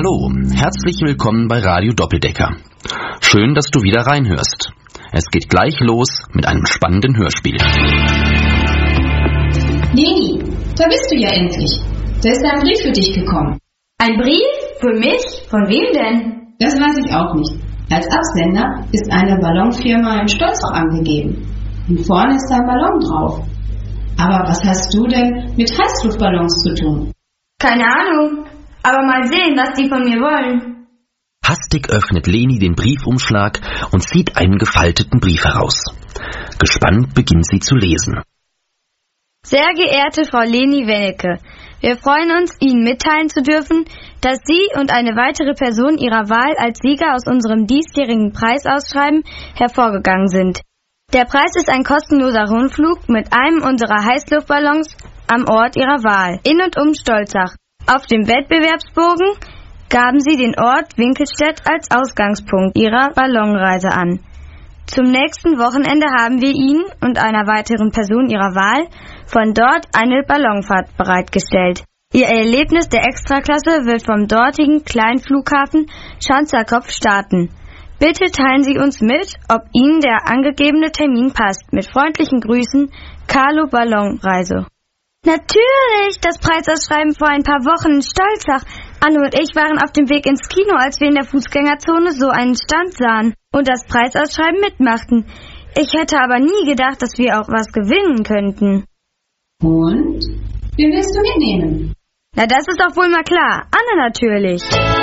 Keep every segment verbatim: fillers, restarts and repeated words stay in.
Hallo, herzlich willkommen bei Radio Doppeldecker. Schön, dass du wieder reinhörst. Es geht gleich los mit einem spannenden Hörspiel. Leni, da bist du ja endlich. Da ist ein Brief für dich gekommen. Ein Brief? Für mich? Von wem denn? Das weiß ich auch nicht. Als Absender ist eine Ballonfirma in Stolzach angegeben. Und vorne ist ein Ballon drauf. Aber was hast du denn mit Heißluftballons zu tun? Keine Ahnung. Aber mal sehen, was die von mir wollen. Hastig öffnet Leni den Briefumschlag und zieht einen gefalteten Brief heraus. Gespannt beginnt sie zu lesen. Sehr geehrte Frau Leni Welke, wir freuen uns, Ihnen mitteilen zu dürfen, dass Sie und eine weitere Person Ihrer Wahl als Sieger aus unserem diesjährigen Preisausschreiben hervorgegangen sind. Der Preis ist ein kostenloser Rundflug mit einem unserer Heißluftballons am Ort Ihrer Wahl, in und um Stolzach. Auf dem Wettbewerbsbogen gaben Sie den Ort Winkelstedt als Ausgangspunkt Ihrer Ballonreise an. Zum nächsten Wochenende haben wir Ihnen und einer weiteren Person Ihrer Wahl von dort eine Ballonfahrt bereitgestellt. Ihr Erlebnis der Extraklasse wird vom dortigen Kleinflughafen Schanzerkopf starten. Bitte teilen Sie uns mit, ob Ihnen der angegebene Termin passt. Mit freundlichen Grüßen, Carlo Ballonreise. Natürlich, das Preisausschreiben vor ein paar Wochen in Stolzach. Anne und ich waren auf dem Weg ins Kino, als wir in der Fußgängerzone so einen Stand sahen und das Preisausschreiben mitmachten. Ich hätte aber nie gedacht, dass wir auch was gewinnen könnten. Und? Wen willst du mitnehmen? Na, das ist doch wohl mal klar. Anne natürlich.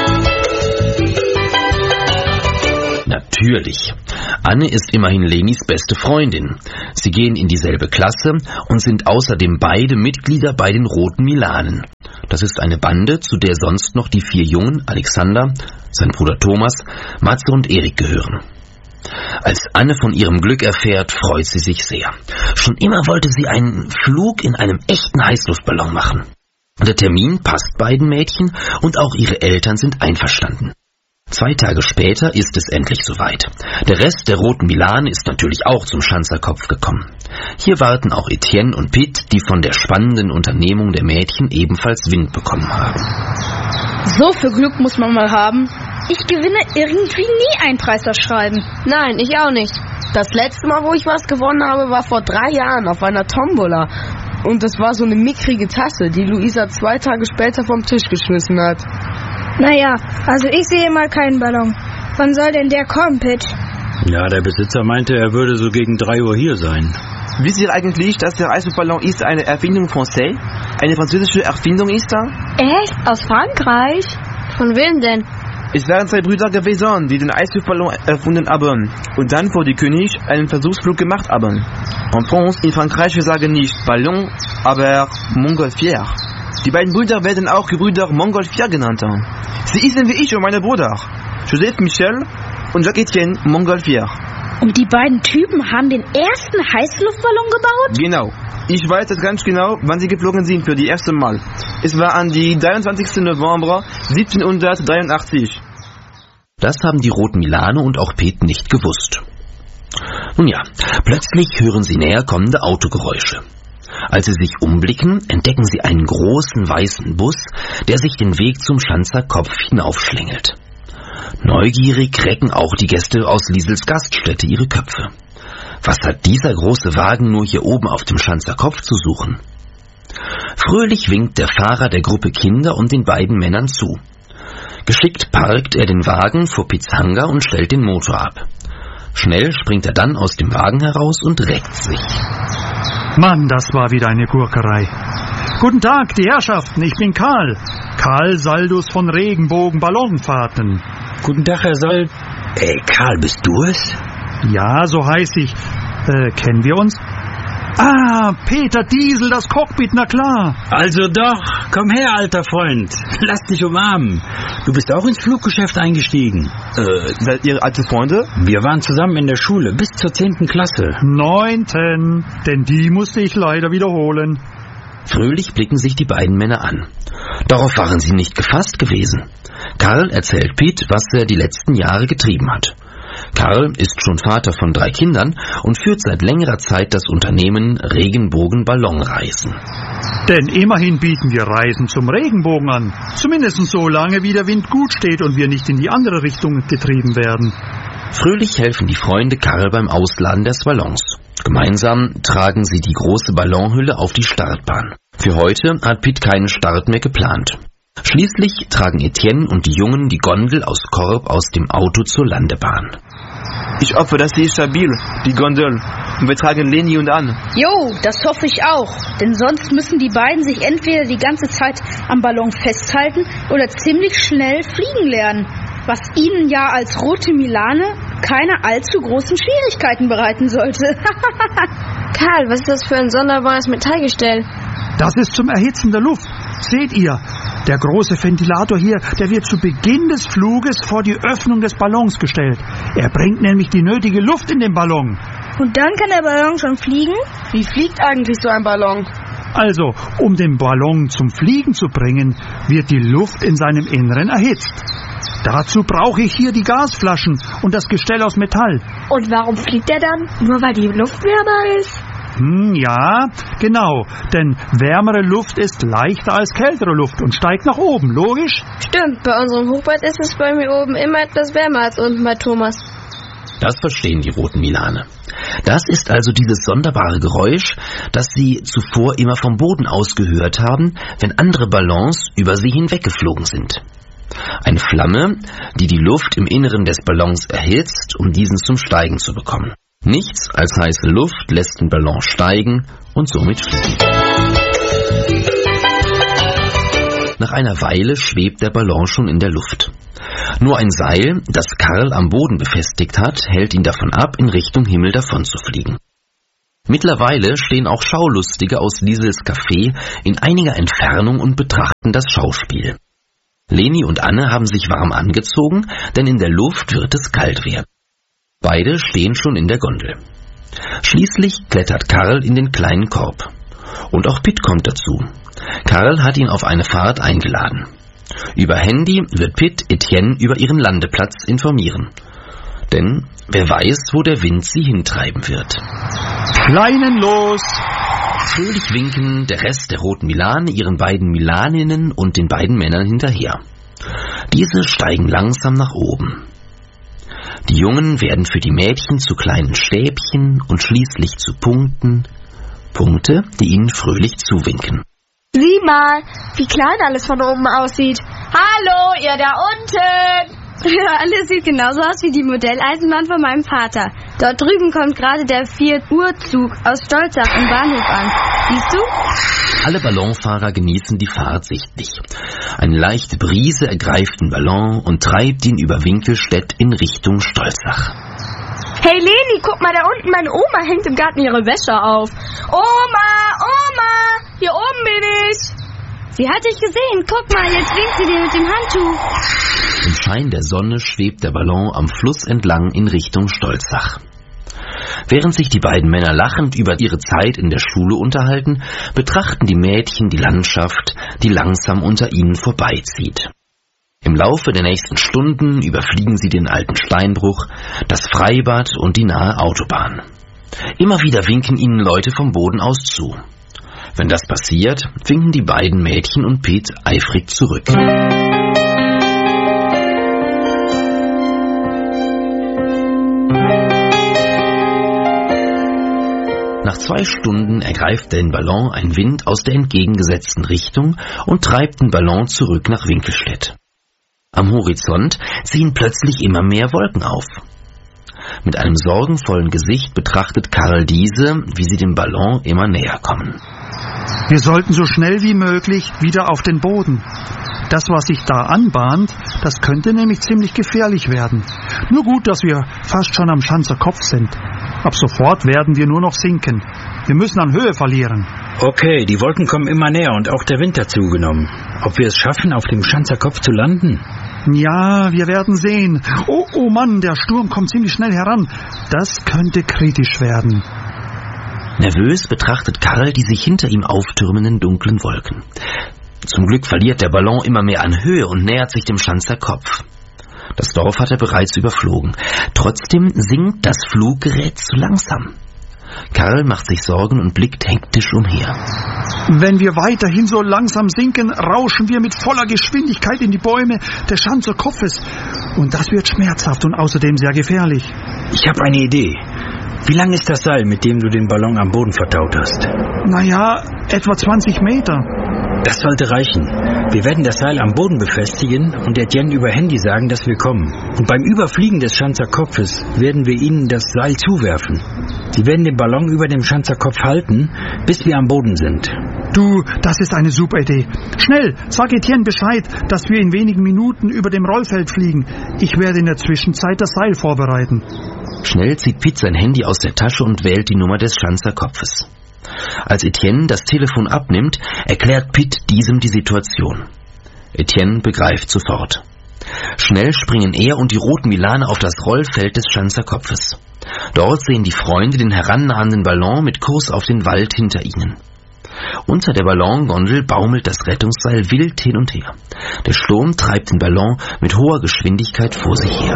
Natürlich. Anne ist immerhin Lenis beste Freundin. Sie gehen in dieselbe Klasse und sind außerdem beide Mitglieder bei den Roten Milanen. Das ist eine Bande, zu der sonst noch die vier Jungen, Alexander, sein Bruder Thomas, Matze und Erik gehören. Als Anne von ihrem Glück erfährt, freut sie sich sehr. Schon immer wollte sie einen Flug in einem echten Heißluftballon machen. Der Termin passt beiden Mädchen und auch ihre Eltern sind einverstanden. Zwei Tage später ist es endlich soweit. Der Rest der Roten Milane ist natürlich auch zum Schanzerkopf gekommen. Hier warten auch Etienne und Pitt, die von der spannenden Unternehmung der Mädchen ebenfalls Wind bekommen haben. So viel Glück muss man mal haben. Ich gewinne irgendwie nie ein Preisausschreiben. Nein, ich auch nicht. Das letzte Mal, wo ich was gewonnen habe, war vor drei Jahren auf einer Tombola. Und das war so eine mickrige Tasse, die Luisa zwei Tage später vom Tisch geschmissen hat. Naja, also ich sehe mal keinen Ballon. Wann soll denn der kommen, Pitt? Ja, der Besitzer meinte, er würde so gegen drei Uhr hier sein. Wisst ihr eigentlich, dass der Heißluftballon ist eine Erfindung Française? Eine französische Erfindung ist er? Echt? Aus Frankreich? Von wem denn? Es waren zwei Brüder gewesen, die den Heißluftballon erfunden haben und dann vor die König einen Versuchsflug gemacht haben. En France, in Frankreich, wir sagen nicht Ballon, aber Montgolfier. Die beiden Brüder werden auch Gebrüder Montgolfier genannt. Sie hießen wie ich und meine Brüder, Joseph Michel und Jacques-Etienne Montgolfier. Und die beiden Typen haben den ersten Heißluftballon gebaut? Genau. Ich weiß das ganz genau, wann sie geflogen sind für die erste Mal. Es war an die dreiundzwanzigsten November siebzehnhundertdreiundachtzig. Das haben die Roten Milane und auch Pete nicht gewusst. Nun ja, plötzlich hören sie näher kommende Autogeräusche. Als sie sich umblicken, entdecken sie einen großen weißen Bus, der sich den Weg zum Schanzerkopf hinaufschlängelt. Neugierig recken auch die Gäste aus Liesels Gaststätte ihre Köpfe. Was hat dieser große Wagen nur hier oben auf dem Schanzerkopf zu suchen? Fröhlich winkt der Fahrer der Gruppe Kinder und den beiden Männern zu. Geschickt parkt er den Wagen vor Pits Hangar und stellt den Motor ab. Schnell springt er dann aus dem Wagen heraus und reckt sich. Mann, das war wieder eine Gurkerei. Guten Tag, die Herrschaften, ich bin Karl. Karl Saldus von Regenbogen Ballonfahrten. Guten Tag, Herr Sald. Ey, Karl, bist du es? Ja, so heiß ich. Äh, kennen wir uns? Ah, Peter Diesel, das Cockpit, na klar. Also doch, komm her, alter Freund. Lass dich umarmen. Du bist auch ins Fluggeschäft eingestiegen. Äh, seid ihr alte Freunde? Wir waren zusammen in der Schule, bis zur zehnten Klasse. Neunten, denn die musste ich leider wiederholen. Fröhlich blicken sich die beiden Männer an. Darauf waren sie nicht gefasst gewesen. Karl erzählt Pete, was er die letzten Jahre getrieben hat. Karl ist schon Vater von drei Kindern und führt seit längerer Zeit das Unternehmen Regenbogen-Ballonreisen. Denn immerhin bieten wir Reisen zum Regenbogen an. Zumindest so lange, wie der Wind gut steht und wir nicht in die andere Richtung getrieben werden. Fröhlich helfen die Freunde Karl beim Ausladen des Ballons. Gemeinsam tragen sie die große Ballonhülle auf die Startbahn. Für heute hat Pitt keinen Start mehr geplant. Schließlich tragen Etienne und die Jungen die Gondel aus Korb aus dem Auto zur Landebahn. Ich hoffe, dass sie ist stabil, die Gondel. Und wir tragen Leni und Anne. Jo, das hoffe ich auch. Denn sonst müssen die beiden sich entweder die ganze Zeit am Ballon festhalten oder ziemlich schnell fliegen lernen. Was ihnen ja als rote Milane keine allzu großen Schwierigkeiten bereiten sollte. Karl, was ist das für ein sonderbares Metallgestell? Das ist zum Erhitzen der Luft. Seht ihr, der große Ventilator hier, der wird zu Beginn des Fluges vor die Öffnung des Ballons gestellt. Er bringt nämlich die nötige Luft in den Ballon. Und dann kann der Ballon schon fliegen? Wie fliegt eigentlich so ein Ballon? Also, um den Ballon zum Fliegen zu bringen, wird die Luft in seinem Inneren erhitzt. Dazu brauche ich hier die Gasflaschen und das Gestell aus Metall. Und warum fliegt er dann? Nur weil die Luft wärmer ist? Hm, ja, genau. Denn wärmere Luft ist leichter als kältere Luft und steigt nach oben, logisch? Stimmt, bei unserem Hochbett ist es bei mir oben immer etwas wärmer als unten bei Thomas. Das verstehen die roten Milane. Das ist also dieses sonderbare Geräusch, das sie zuvor immer vom Boden aus gehört haben, wenn andere Ballons über sie hinweggeflogen sind. Eine Flamme, die die Luft im Inneren des Ballons erhitzt, um diesen zum Steigen zu bekommen. Nichts als heiße Luft lässt den Ballon steigen und somit fliegen. Nach einer Weile schwebt der Ballon schon in der Luft. Nur ein Seil, das Karl am Boden befestigt hat, hält ihn davon ab, in Richtung Himmel davon zu fliegen. Mittlerweile stehen auch Schaulustige aus Liesels Café in einiger Entfernung und betrachten das Schauspiel. Leni und Anne haben sich warm angezogen, denn in der Luft wird es kalt werden. Beide stehen schon in der Gondel. Schließlich klettert Karl in den kleinen Korb. Und auch Pitt kommt dazu. Karl hat ihn auf eine Fahrt eingeladen. Über Handy wird Pitt Etienne über ihren Landeplatz informieren. Denn wer weiß, wo der Wind sie hintreiben wird. Kleinen los! Fröhlich winken der Rest der roten Milane ihren beiden Milaninnen und den beiden Männern hinterher. Diese steigen langsam nach oben. Die Jungen werden für die Mädchen zu kleinen Stäbchen und schließlich zu Punkten. Punkte, die ihnen fröhlich zuwinken. Sieh mal, wie klein alles von oben aussieht. Hallo, ihr da unten! Ja, alles sieht genauso aus wie die Modelleisenbahn von meinem Vater. Dort drüben kommt gerade der vier Uhr Zug aus Stolzach im Bahnhof an. Siehst du? Alle Ballonfahrer genießen die Fahrt sichtlich. Eine leichte Brise ergreift den Ballon und treibt ihn über Winkelstedt in Richtung Stolzach. Hey Leni, guck mal da unten, meine Oma hängt im Garten ihre Wäsche auf. Oma, Oma, hier oben bin ich. Sie hat dich gesehen, guck mal, jetzt winkt sie dir mit dem Handtuch. Im Schein der Sonne schwebt der Ballon am Fluss entlang in Richtung Stolzach. Während sich die beiden Männer lachend über ihre Zeit in der Schule unterhalten, betrachten die Mädchen die Landschaft, die langsam unter ihnen vorbeizieht. Im Laufe der nächsten Stunden überfliegen sie den alten Steinbruch, das Freibad und die nahe Autobahn. Immer wieder winken ihnen Leute vom Boden aus zu. Wenn das passiert, winken die beiden Mädchen und Pitt eifrig zurück. Nach zwei Stunden ergreift den Ballon ein Wind aus der entgegengesetzten Richtung und treibt den Ballon zurück nach Winkelstedt. Am Horizont ziehen plötzlich immer mehr Wolken auf. Mit einem sorgenvollen Gesicht betrachtet Karl diese, wie sie dem Ballon immer näher kommen. Wir sollten so schnell wie möglich wieder auf den Boden. Das, was sich da anbahnt, das könnte nämlich ziemlich gefährlich werden. Nur gut, dass wir fast schon am Schanzer Kopf sind. Ab sofort werden wir nur noch sinken. Wir müssen an Höhe verlieren. Okay, die Wolken kommen immer näher und auch der Wind hat zugenommen. Ob wir es schaffen, auf dem Schanzer Kopf zu landen? Ja, wir werden sehen. Oh, oh Mann, der Sturm kommt ziemlich schnell heran. Das könnte kritisch werden. Nervös betrachtet Karl die sich hinter ihm auftürmenden dunklen Wolken. Zum Glück verliert der Ballon immer mehr an Höhe und nähert sich dem Schanzer Kopf. Das Dorf hat er bereits überflogen. Trotzdem sinkt das Fluggerät zu langsam. Karl macht sich Sorgen und blickt hektisch umher. Wenn wir weiterhin so langsam sinken, rauschen wir mit voller Geschwindigkeit in die Bäume des Schanzer Kopfes. Und das wird schmerzhaft und außerdem sehr gefährlich. Ich habe eine Idee. Wie lang ist das Seil, mit dem du den Ballon am Boden vertaut hast? Naja, etwa zwanzig Meter. Das sollte reichen. Wir werden das Seil am Boden befestigen und Etienne über Handy sagen, dass wir kommen. Und beim Überfliegen des Schanzer Kopfes werden wir ihnen das Seil zuwerfen. Sie werden den Ballon über dem Schanzer Kopf halten, bis wir am Boden sind. Du, das ist eine super Idee. Schnell, sag Etienne Bescheid, dass wir in wenigen Minuten über dem Rollfeld fliegen. Ich werde in der Zwischenzeit das Seil vorbereiten. Schnell zieht Pitt sein Handy aus der Tasche und wählt die Nummer des Schanzer Kopfes. Als Etienne das Telefon abnimmt, erklärt Pitt diesem die Situation. Etienne begreift sofort. Schnell springen er und die roten Milane auf das Rollfeld des Schanzer Kopfes. Dort sehen die Freunde den herannahenden Ballon mit Kurs auf den Wald hinter ihnen. Unter der Ballongondel baumelt das Rettungsseil wild hin und her. Der Sturm treibt den Ballon mit hoher Geschwindigkeit vor sich her.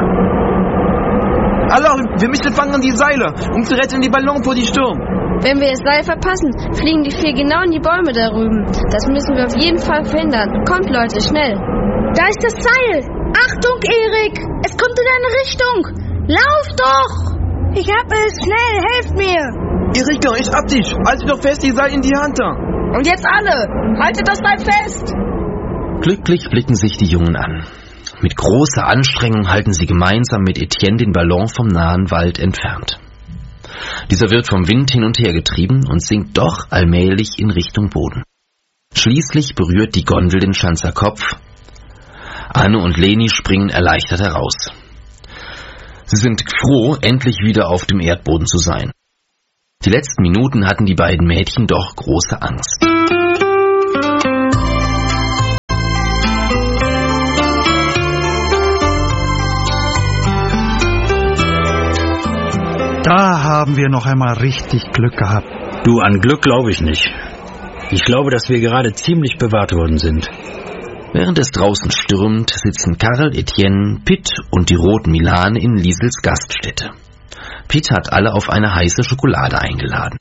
Alors, wir müssen fangen die Seile, um zu retten die Ballon vor die Sturm. Wenn wir das Seil verpassen, fliegen die vier genau in die Bäume da drüben. Das müssen wir auf jeden Fall verhindern. Kommt, Leute, schnell. Da ist das Seil. Achtung, Erik. Es kommt in deine Richtung. Lauf doch. Ich hab es. Schnell, helft mir. Erika, ich hab dich. Halte doch fest die Seil in die Hand. Und jetzt alle. Haltet das Seil fest. Glücklich blicken sich die Jungen an. Mit großer Anstrengung halten sie gemeinsam mit Etienne den Ballon vom nahen Wald entfernt. Dieser wird vom Wind hin und her getrieben und sinkt doch allmählich in Richtung Boden. Schließlich berührt die Gondel den Schanzer Kopf. Anne und Leni springen erleichtert heraus. Sie sind froh, endlich wieder auf dem Erdboden zu sein. Die letzten Minuten hatten die beiden Mädchen doch große Angst. Da haben wir noch einmal richtig Glück gehabt. Du, an Glück glaube ich nicht. Ich glaube, dass wir gerade ziemlich bewahrt worden sind. Während es draußen stürmt, sitzen Karl, Etienne, Pitt und die roten Milane in Liesels Gaststätte. Pitt hat alle auf eine heiße Schokolade eingeladen.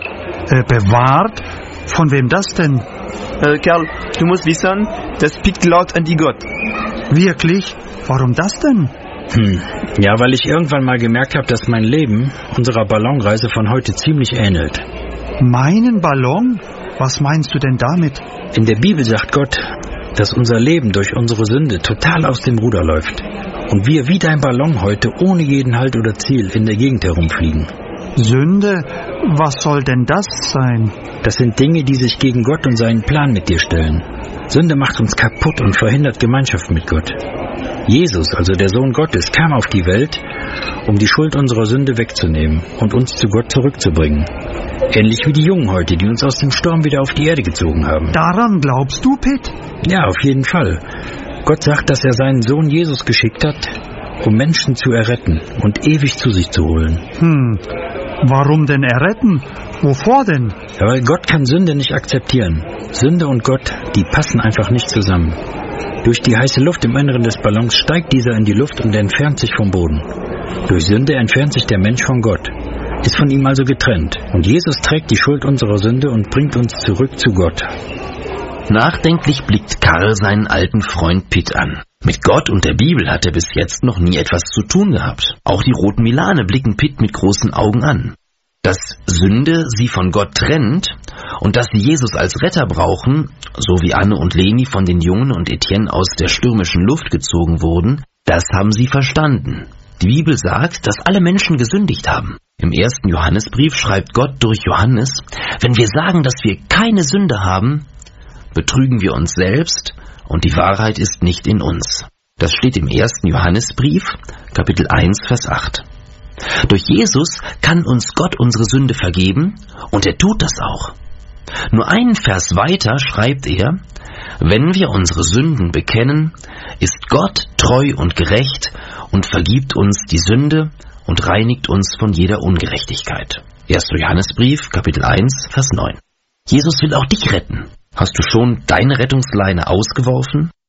Äh, bewahrt? Von wem das denn? Äh, Karl, du musst wissen, dass Pitt glaubt an die Gott. Wirklich? Warum das denn? Hm. Ja, weil ich irgendwann mal gemerkt habe, dass mein Leben unserer Ballonreise von heute ziemlich ähnelt. Meinen Ballon? Was meinst du denn damit? In der Bibel sagt Gott, dass unser Leben durch unsere Sünde total aus dem Ruder läuft und wir wie dein Ballon heute ohne jeden Halt oder Ziel in der Gegend herumfliegen. Sünde? Was soll denn das sein? Das sind Dinge, die sich gegen Gott und seinen Plan mit dir stellen. Sünde macht uns kaputt und verhindert Gemeinschaft mit Gott. Jesus, also der Sohn Gottes, kam auf die Welt, um die Schuld unserer Sünde wegzunehmen und uns zu Gott zurückzubringen. Ähnlich wie die Jungen heute, die uns aus dem Sturm wieder auf die Erde gezogen haben. Daran glaubst du, Pitt? Ja, auf jeden Fall. Gott sagt, dass er seinen Sohn Jesus geschickt hat, um Menschen zu erretten und ewig zu sich zu holen. Hm, warum denn erretten? Wovor denn? Ja, weil Gott kann Sünde nicht akzeptieren. Sünde und Gott, die passen einfach nicht zusammen. Durch die heiße Luft im Inneren des Ballons steigt dieser in die Luft und entfernt sich vom Boden. Durch Sünde entfernt sich der Mensch von Gott, ist von ihm also getrennt. Und Jesus trägt die Schuld unserer Sünde und bringt uns zurück zu Gott. Nachdenklich blickt Karl seinen alten Freund Pitt an. Mit Gott und der Bibel hat er bis jetzt noch nie etwas zu tun gehabt. Auch die roten Milane blicken Pitt mit großen Augen an. Dass Sünde sie von Gott trennt und dass sie Jesus als Retter brauchen, so wie Anne und Leni von den Jungen und Etienne aus der stürmischen Luft gezogen wurden, das haben sie verstanden. Die Bibel sagt, dass alle Menschen gesündigt haben. Im ersten Johannesbrief schreibt Gott durch Johannes, wenn wir sagen, dass wir keine Sünde haben, betrügen wir uns selbst und die Wahrheit ist nicht in uns. Das steht im ersten Johannesbrief, Kapitel eins, Vers acht. Durch Jesus kann uns Gott unsere Sünde vergeben und er tut das auch. Nur einen Vers weiter schreibt er, wenn wir unsere Sünden bekennen, ist Gott treu und gerecht und vergibt uns die Sünde und reinigt uns von jeder Ungerechtigkeit. erster Johannesbrief, Kapitel eins, Vers neun. Jesus will auch dich retten. Hast du schon deine Rettungsleine ausgeworfen?